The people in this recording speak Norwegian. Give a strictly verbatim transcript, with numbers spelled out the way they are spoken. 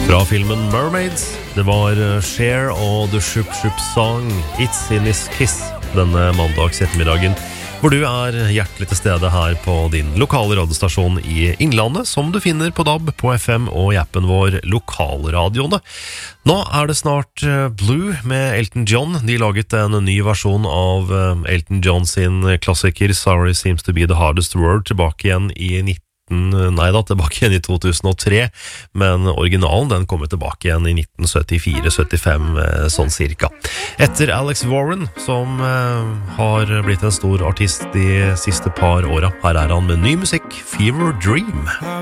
Fra filmen Mermaids, det var Cher og The Shoop Shoop Song It's in His Kiss denne mandags ettermiddagen, hvor du er hjertelig til stede her på din lokale radiostasjon i Innlandet, som du finner på D A B, på F M og i appen vår Lokalradioene. Nå er det snart Blue med Elton John. De laget en ny versjon av Elton John sin klassiker Sorry Seems to be the Hardest Word tilbake igjen i nitten Nei da, tilbake igjen i to tusen og tre, men originalen den kommer tilbake igjen i nitten syttifire syttifem, sånn cirka. Etter Alex Warren, som eh, har blitt en stor artist de siste par åra. Her er han med ny musikk, Fever Dream.